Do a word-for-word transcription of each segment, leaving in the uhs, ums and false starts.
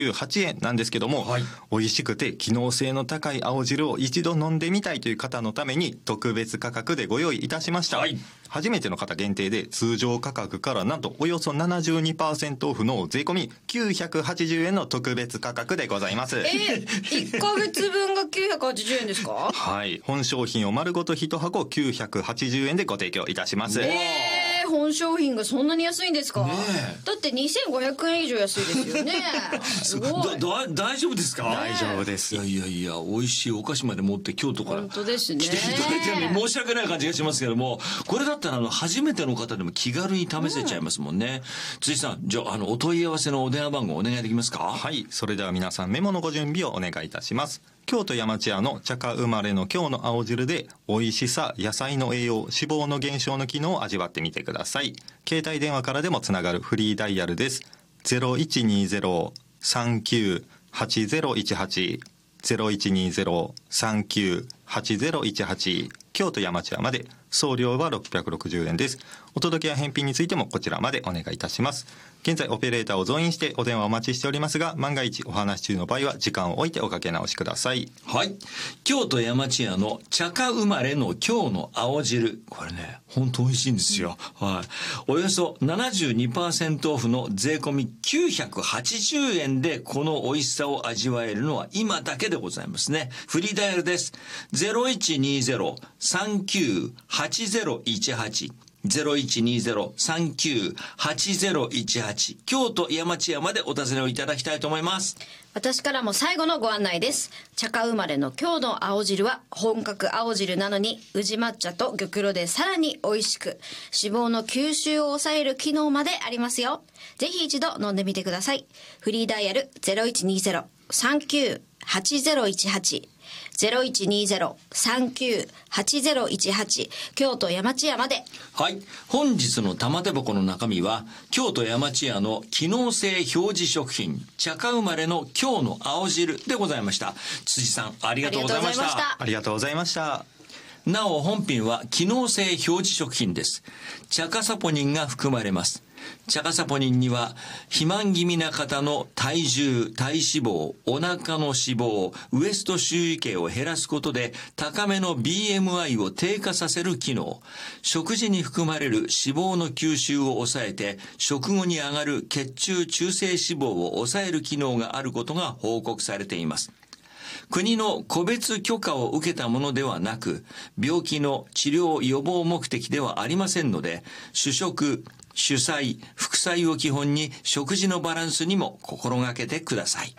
はちえんなんですけども、はい、美味しくて機能性の高い青汁を一度飲んでみたいという方のために特別価格でご用意いたしました、はい、初めての方限定で通常価格からなんとおよそ ななじゅうにパーセント オフの税込みきゅうひゃくはちじゅうえんの特別価格でございます。 えー、いっかげつぶんがきゅうひゃくはちじゅうえんですか？ はい、本商品を丸ごといち箱きゅうひゃくはちじゅうえんでご提供いたします。 えー、本商品がそんなに安いんですか？ね、だってにせんごひゃくえん以上安いですよね。すごい。 だ大丈夫ですか？ 大丈夫です。 いやいやいや、美味しいお菓子まで持って京都から本当ですね来ていただいてるのに申し訳ない感じがしますけども、これだったらあの初めての方でも気軽に試せちゃいますもんね、うん、辻さん、じゃあ、あのお問い合わせのお電話番号お願いできますか？ はい、それでは皆さんメモのご準備をお願いいたします。京都山千屋の茶花生まれの京の青汁で美味しさ、野菜の栄養、脂肪の減少の機能を味わってみてください。携帯電話からでもつながるフリーダイヤルです。 ゼロいちにゼロ さんきゅう はちゼロいちはち ゼロいちにゼロ さんきゅう はちゼロいちはち、京都山千屋まで。送料はろっぴゃくろくじゅうえんです。お届けや返品についてもこちらまでお願いいたします。現在オペレーターを増員してお電話お待ちしておりますが、万が一お話し中の場合は時間を置いておかけ直しください。 はい、京都山千屋の茶花生まれの京の青汁、これね本当美味しいんですよ、はい、およそ ななじゅうにパーセント オフの税込みきゅうひゃくはちじゅうえんでこの美味しさを味わえるのは今だけでございますね。フリーダイヤルです。 ゼロいちにゼロ さんきゅう はちゼロいちはち ゼロいちにゼロ さんきゅう はちゼロいちはち、京都山千屋までお尋ねをいただきたいと思います。 私からも最後のご案内です。茶花生まれの京の青汁は本格青汁なのに宇治抹茶と玉露でさらに美味しく、脂肪の吸収を抑える機能までありますよ。ぜひ一度飲んでみてください。フリーダイヤル ゼロいちにゼロ さんきゅう はちゼロいちはち ゼロいちにゼロ さんきゅう はちゼロいちはち、京都山千屋まで。 はい、本日の玉手箱の中身は京都山千屋の機能性表示食品茶花生まれの京の青汁でございました。辻さん、ありがとうございました。 ありがとうございました。 なお本品は機能性表示食品です。茶化サポニンが含まれます。茶化サポニンには肥満気味な方の体重、体脂肪、お腹の脂肪、ウエスト周囲系を減らすことで高めの ビーエムアイ を低下させる機能、食事に含まれる脂肪の吸収を抑えて食後に上がる血中中性脂肪を抑える機能があることが報告されています。国の個別許可を受けたものではなく、病気の治療予防目的ではありませんので、主食、主菜、副菜を基本に食事のバランスにも心がけてください。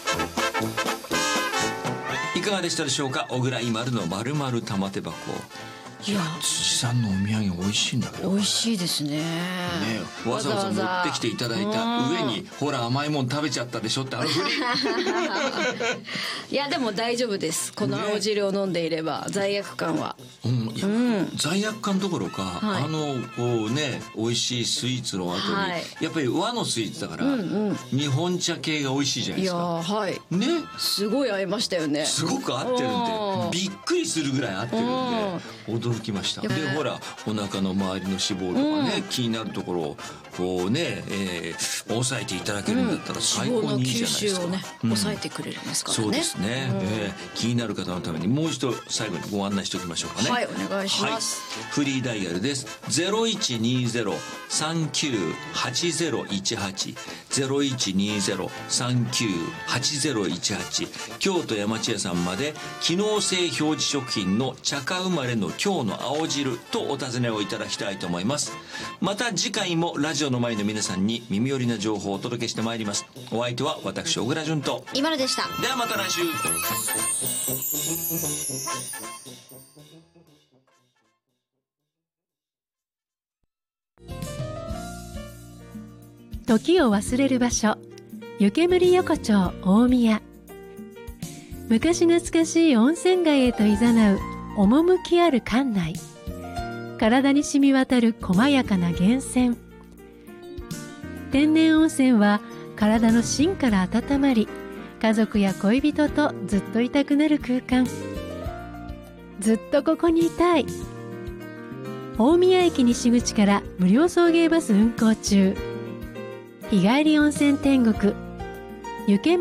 いかがでしたでしょうか？小倉井丸の丸々玉手箱。いや、辻さんのお土産美味しいんだけど。 美味しいですね。ね、 わざわざ持ってきていただいた上に、ほら甘いもん食べちゃったでしょってあのふり。 いやでも大丈夫です。この青汁を飲んでいれば、ね、罪悪感は。 うん、いや、うん、罪悪感どころか、はい、あのこうね美味しいスイーツの後に、はい、やっぱり和のスイーツだから、うんうん、日本茶系が美味しいじゃないですか。 いや、はい。 ね。 すごい合いましたよね。 すごく合ってるんで、びっくりするぐらい合ってるんで。驚きました。で、ほらお腹の周りの脂肪とかね、うん、気になるところをこうね、えー、抑えていただけるんだったら最高にいいじゃないですか。 脂肪の吸収をね、うん、抑えてくれますからね。 そうですね、うん、えー、気になる方のためにもう一度最後にご案内しておきましょうかね。 はい、お願いします、 はい、フリーダイヤルです。 ゼロいちにゼロ さんきゅう はちゼロいちはち ゼロいちにゼロ さんきゅう はちゼロいちはち、京都山千屋さんまで機能性表示食品の茶花生まれの京の青汁とお尋ねをいただきたいと思います。また次回もラジオの前の皆さんに耳寄りな情報をお届けしてまいります。お相手は私小倉淳と今野でした。 ではまた来週。 時を忘れる場所、湯煙横丁大宮。昔懐かしい温泉街へと誘う趣ある館内。体に染み渡る細やかな源泉。天然温泉は体の芯から温まり、家族や恋人とずっといたくなる空間。ずっとここにいたい。大宮駅西口から無料送迎バス運行中。日帰り温泉天国湯煙